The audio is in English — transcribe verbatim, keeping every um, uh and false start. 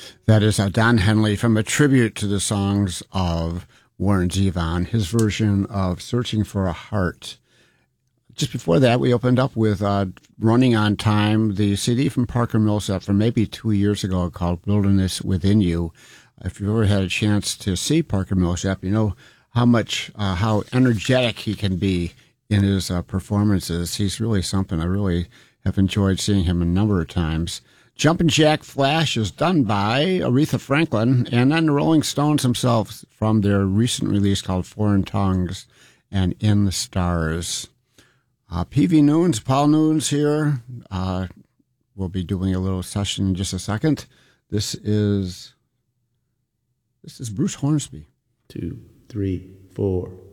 That is uh, Don Henley from a tribute to the songs of Warren Zevon, his version of Searching for a Heart. Just before that, we opened up with uh, Running on Time, the C D from Parker Millsap from maybe two years ago called Wilderness Within You. If you've ever had a chance to see Parker Millsap, you know how much, uh, how energetic he can be in his uh, performances. He's really something. I really have enjoyed seeing him a number of times. Jumpin' Jack Flash is done by Aretha Franklin, and then the Rolling Stones themselves from their recent release called Foreign Tongues and In the Stars. Uh, P V Noons, Paul Noons here. Uh, we'll be doing a little session in just a second. This is this is Bruce Hornsby. Two, three, four.